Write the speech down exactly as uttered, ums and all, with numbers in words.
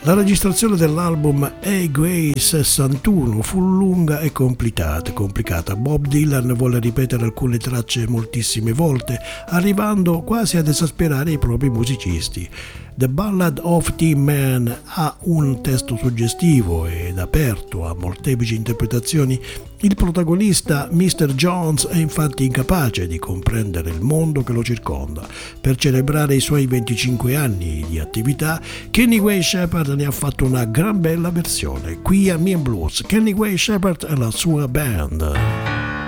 La registrazione dell'album A Grey sessantuno fu lunga e complicata, complicata. Bob Dylan volle ripetere alcune tracce moltissime volte, arrivando quasi ad esasperare i propri musicisti. The Ballad of Tin Man ha un testo suggestivo ed aperto a molteplici interpretazioni. Il protagonista, mister Jones, è infatti incapace di comprendere il mondo che lo circonda. Per celebrare i suoi venticinque anni di attività, Kenny Wayne Shepherd ne ha fatto una gran bella versione. Qui a Me and Blues, Kenny Wayne Shepherd e la sua band.